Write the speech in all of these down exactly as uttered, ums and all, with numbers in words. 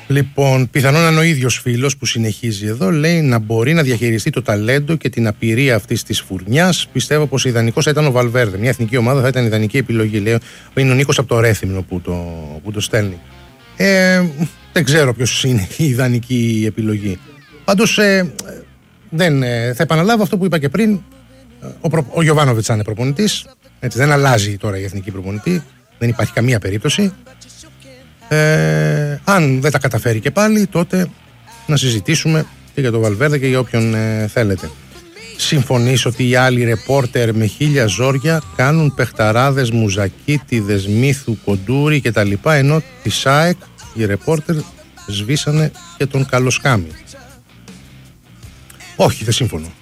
Λοιπόν, πιθανόν να είναι ο ίδιος φίλος που συνεχίζει εδώ, λέει να μπορεί να διαχειριστεί το ταλέντο και την απειρία αυτής της φουρνιάς. Πιστεύω πως ιδανικός θα ήταν ο Βαλβέρδε. Μια εθνική ομάδα θα ήταν ιδανική επιλογή. Λέει, είναι ο Νίκος από το Ρέθυμνο που το, που το στέλνει. Ε, δεν ξέρω ποιος είναι η ιδανική επιλογή. Πάντως, ε, δεν, ε, θα επαναλάβω αυτό που είπα και πριν. Ο, προ, ο Γιοβάνοβιτς είναι προπονητής. Έτσι, δεν αλλάζει τώρα η εθνική προπονητή. Δεν υπάρχει καμία περίπτωση. Ε, αν δεν τα καταφέρει και πάλι, τότε να συζητήσουμε και για τον Βαλβέρδε και για όποιον ε, θέλετε. Συμφωνείς ότι οι άλλοι ρεπόρτερ με χίλια ζόρια κάνουν παιχταράδες, μουζακίτιδες, μύθου, κοντούρι κτλ, ενώ τη ΣΑΕΚ οι ρεπόρτερ σβήσανε και τον Καλοσκάμι? Όχι, δεν σύμφωνο.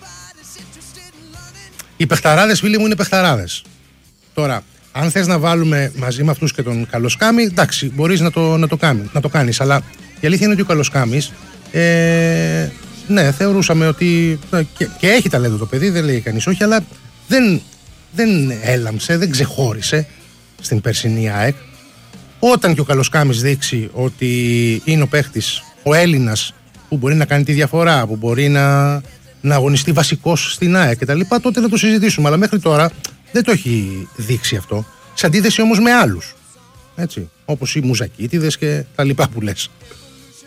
Οι παιχταράδες, φίλοι μου, είναι παιχταράδες. Τώρα, αν θες να βάλουμε μαζί με αυτούς και τον Καλοσκάμι, εντάξει, μπορείς να το, να το, κάνει, να το κάνεις. Αλλά η αλήθεια είναι ότι ο Καλοσκάμις, ε, ναι, θεωρούσαμε ότι. Και, και έχει ταλέντο το παιδί, δεν λέει κανείς όχι, αλλά δεν, δεν έλαμψε, δεν ξεχώρισε στην περσινή ΑΕΚ. Όταν και ο Καλοσκάμις δείξει ότι είναι ο παίχτης, ο Έλληνας, που μπορεί να κάνει τη διαφορά, που μπορεί να, να αγωνιστεί βασικός στην ΑΕΚ κτλ., τότε να το συζητήσουμε. Αλλά μέχρι τώρα δεν το έχει δείξει αυτό. Σε αντίθεση όμως με άλλους. Έτσι. Όπως οι Μουζακίτιδες και τα λοιπά που λες.